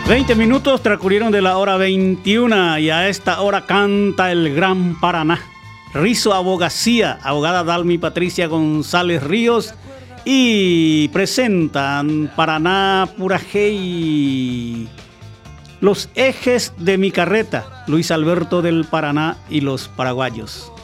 20 minutos transcurrieron de la hora 21 y a esta hora canta el Gran Paraná. Rizo Abogacía, abogada Dalmi Patricia González Ríos, y presentan Paraná Purajey. Los ejes de mi carreta, Luis Alberto del Paraná y los paraguayos.